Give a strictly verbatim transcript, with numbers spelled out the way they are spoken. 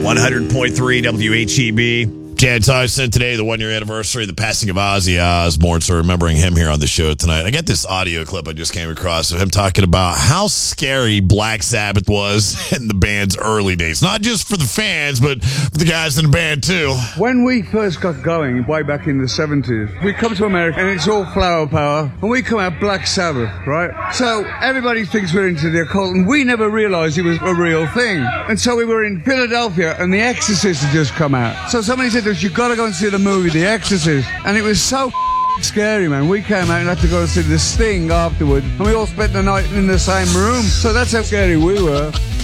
one hundred point three W H E B. Jan Tyson today, the one-year anniversary of the passing of Ozzy Osbourne, so remembering him here on the show tonight. I got this audio clip I just came across of him talking about how scary Black Sabbath was in the band's early days. Not just for the fans, but for the guys in the band, too. When we first got going, way back in the seventies, we come to America and it's all flower power, and we come out Black Sabbath, right? So everybody thinks we're into the occult, and we never realized it was a real thing. And so we were in Philadelphia, and The Exorcist had just come out. So somebody said, you've got to go and see the movie The Exorcist, and it was so scary, man. We came out and had to go and see The Sting afterwards, and we all spent the night in the same room, so that's how scary we were.